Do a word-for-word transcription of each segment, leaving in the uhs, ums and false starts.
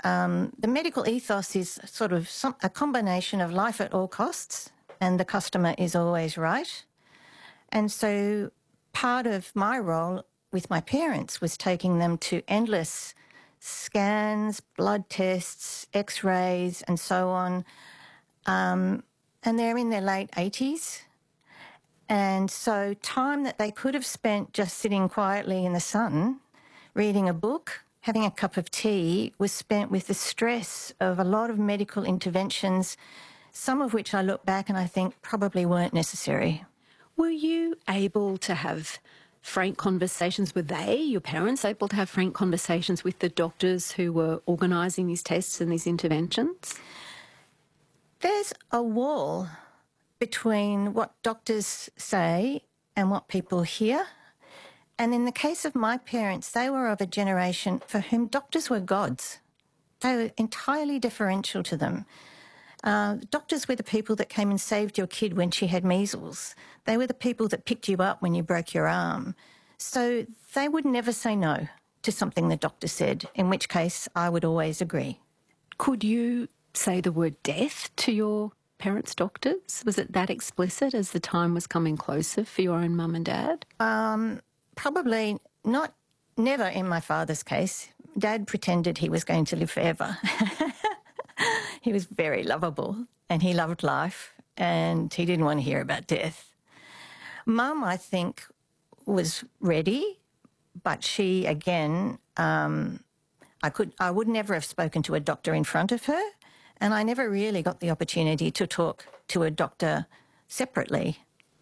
um, the medical ethos is sort of some, a combination of life at all costs and the customer is always right. And so part of my role with my parents was taking them to endless scans, blood tests, x-rays and so on. Um, and they're in their late eighties. And so time that they could have spent just sitting quietly in the sun, reading a book, having a cup of tea, was spent with the stress of a lot of medical interventions, some of which I look back and I think probably weren't necessary. Were you able to have frank conversations? Were they, your parents, able to have frank conversations with the doctors who were organising these tests and these interventions? There's a wall between what doctors say and what people hear. And in the case of my parents, they were of a generation for whom doctors were gods. They were entirely deferential to them. Uh, doctors were the people that came and saved your kid when she had measles. They were the people that picked you up when you broke your arm. So they would never say no to something the doctor said, in which case I would always agree. Could you say the word death to your parents' doctors? Was it that explicit as the time was coming closer for your own mum and dad? Um, probably not, never in my father's case. Dad pretended he was going to live forever. He was very lovable and he loved life and he didn't want to hear about death. Mum, I think, was ready, but she, again, um, I could, I would never have spoken to a doctor in front of her, and I never really got the opportunity to talk to a doctor separately.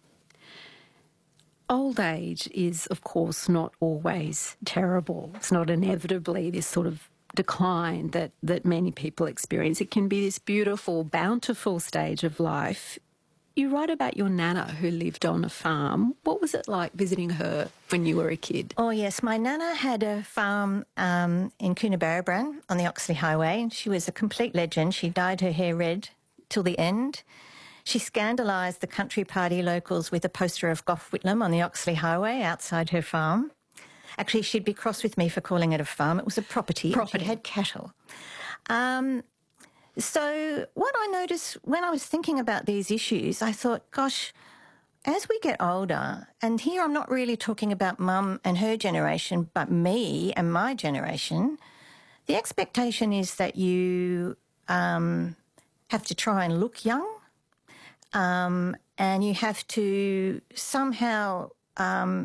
Old age is, of course, not always terrible. It's not inevitably this sort of decline that, that many people experience. It can be this beautiful, bountiful stage of life. You write about your nana who lived on a farm. What was it like visiting her when you were a kid? Oh, yes. My nana had a farm um, in Coonabarabran on the Oxley Highway. She was a complete legend. She dyed her hair red till the end. She scandalised the Country Party locals with a poster of Gough Whitlam on the Oxley Highway outside her farm. Actually, she'd be cross with me for calling it a farm. It was a property. Property. She had cattle. Um, so what I noticed when I was thinking about these issues, I thought, gosh, as we get older, and here I'm not really talking about Mum and her generation, but me and my generation, the expectation is that you um, have to try and look young, um, and you have to somehow um,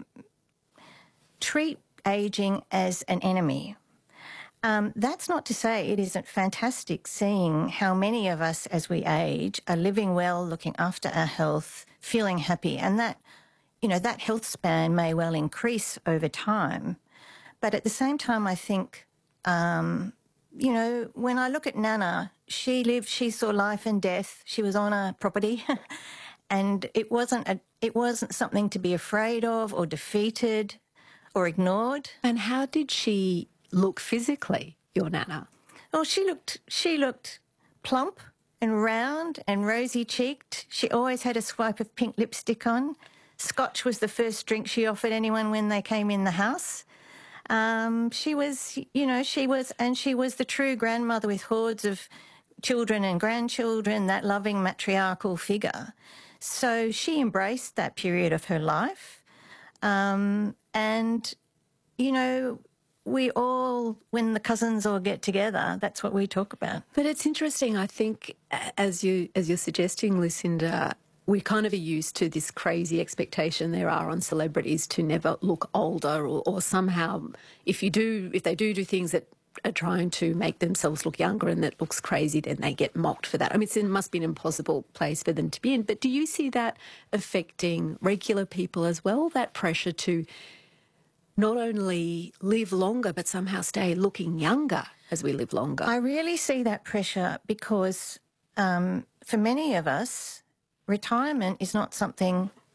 treat ageing as an enemy. Um, that's not to say it isn't fantastic seeing how many of us as we age are living well, looking after our health, feeling happy, and that, you know, that health span may well increase over time. But at the same time, I think, um, you know, when I look at Nana, she lived, she saw life and death. She was on a property and it wasn't a, it wasn't something to be afraid of or defeated or ignored. And how did she look physically, your nana? Oh, she looked, she looked plump and round and rosy-cheeked. She always had a swipe of pink lipstick on. Scotch was the first drink she offered anyone when they came in the house. Um, she was, you know, she was, and she was the true grandmother with hordes of children and grandchildren, that loving matriarchal figure. So she embraced that period of her life. Um, and, you know, we all, when the cousins all get together, that's what we talk about. But it's interesting, I think, as, you, as you're suggesting, Lucinda, we kind of are used to this crazy expectation there are on celebrities to never look older or, or somehow if you do, if they do do things that are trying to make themselves look younger and that looks crazy, then they get mocked for that. I mean, it must be an impossible place for them to be in. But do you see that affecting regular people as well, that pressure to not only live longer but somehow stay looking younger as we live longer? I really see that pressure because um, for many of us, retirement is not something